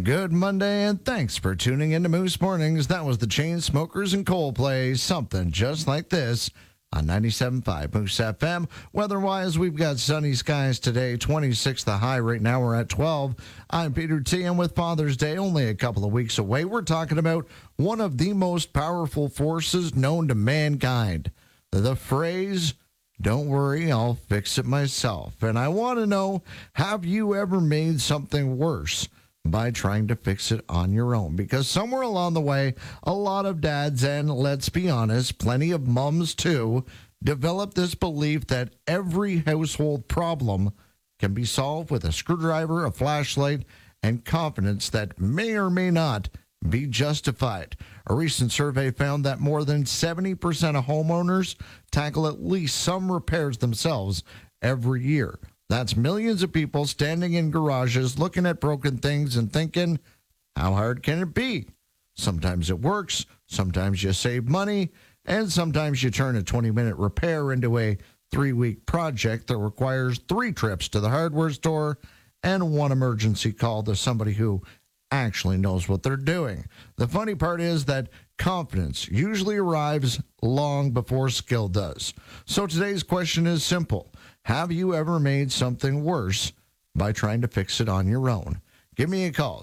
Good Monday, and thanks for tuning into Moose Mornings. That was the Chainsmokers and Coldplay, something just like this on 97.5 Moose FM. Weather-wise, we've got sunny skies today, 26 the high. Right now we're at 12. I'm Peter T, and with Father's Day only a couple of weeks away, we're talking about one of the most powerful forces known to mankind. The phrase, "Don't worry, I'll fix it myself." And I want to know, have you ever made something worse by trying to fix it on your own? Because somewhere along the way, a lot of dads, and let's be honest, plenty of mums too, develop this belief that every household problem can be solved with a screwdriver, a flashlight, and confidence that may or may not be justified. A recent survey found that more than 70% of homeowners tackle at least some repairs themselves every year. That's millions of people standing in garages looking at broken things and thinking, how hard can it be? Sometimes it works, sometimes you save money, and sometimes you turn a 20-minute repair into a 3-week project that requires 3 trips to the hardware store and 1 emergency call to somebody who actually knows what they're doing. The funny part is that confidence usually arrives long before skill does. So today's question is simple. Have you ever made something worse by trying to fix it on your own? Give me a call,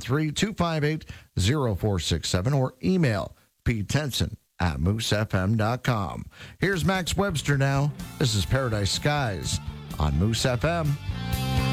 613-258-0467, or email ptenson@moosefm.com. Here's Max Webster now. This is Paradise Skies on Moose FM.